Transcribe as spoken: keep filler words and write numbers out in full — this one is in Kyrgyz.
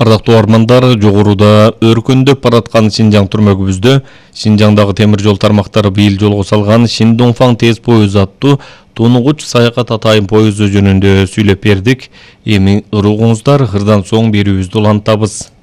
Ардактуу армандар, жогоруда өркүндөп бараткан Шинжаң түрмөгүбүздө Шинжаңдагы темир жол тармактары быйыл жолго салган Шиндоңфаң тез поезу аттуу тунугуч саякат атайын поезу жөнүндө сүйлөп бердик. Эми уругуңуздар, ырдан соң берүүбүздү улантабыз.